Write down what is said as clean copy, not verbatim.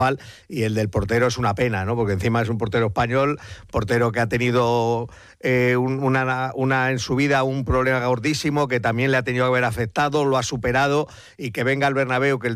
y el del portero es una pena, ¿no? Porque encima es un portero español, portero que ha tenido en su vida un problema gordísimo que también le ha tenido que haber afectado, lo ha superado, y que venga al Bernabéu, que el